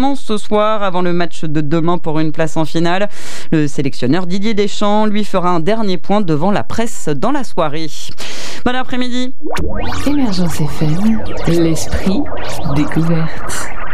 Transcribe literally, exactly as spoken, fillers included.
performance ce soir avant le match de demain pour une place en finale. Le sélectionneur Didier Deschamps lui fera un dernier point devant la presse dans la soirée. Bon après-midi. Émergence F M, l'esprit découverte.